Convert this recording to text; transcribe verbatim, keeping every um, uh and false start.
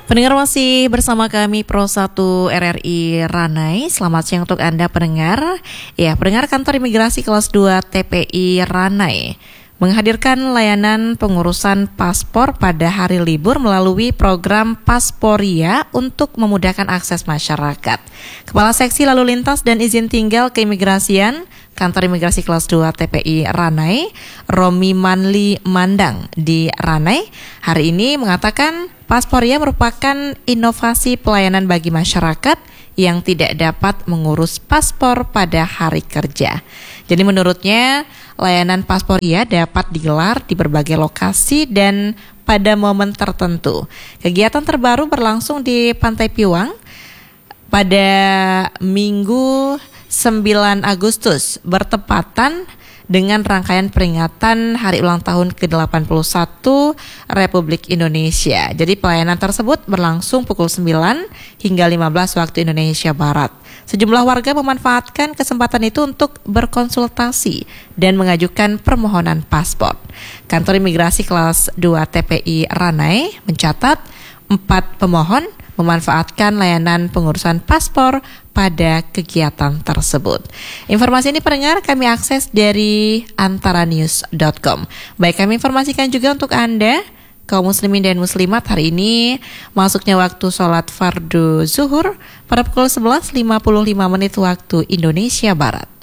Pendengar masih bersama kami Pro satu R R I Ranai. Selamat siang untuk Anda pendengar. Ya, pendengar kantor imigrasi kelas dua T P I Ranai menghadirkan layanan pengurusan paspor pada hari libur melalui program Pasporia untuk memudahkan akses masyarakat. Kepala Seksi Lalu Lintas dan Izin Tinggal Keimigrasian Kantor Imigrasi Kelas dua T P I Ranai, Romi Manli Mandang di Ranai, hari ini mengatakan Pasporia merupakan inovasi pelayanan bagi masyarakat yang tidak dapat mengurus paspor pada hari kerja. Jadi menurutnya, layanan Pasporia dapat digelar di berbagai lokasi dan pada momen tertentu. Kegiatan terbaru berlangsung di Pantai Piwang pada Minggu sembilan Agustus bertepatan dengan rangkaian peringatan Hari Ulang Tahun ke delapan puluh satu Republik Indonesia. Jadi pelayanan tersebut berlangsung pukul sembilan hingga lima belas waktu Indonesia Barat. Sejumlah warga memanfaatkan kesempatan itu untuk berkonsultasi dan mengajukan permohonan paspor. Kantor Imigrasi Kelas dua T P I Ranai mencatat empat pemohon memanfaatkan layanan pengurusan paspor pada kegiatan tersebut. Informasi ini pendengar kami akses dari antaranews dot com. Baik, kami informasikan juga untuk Anda, kaum muslimin dan muslimat, hari ini masuknya waktu sholat fardu zuhur pada pukul sebelas lima puluh lima menit waktu Indonesia Barat.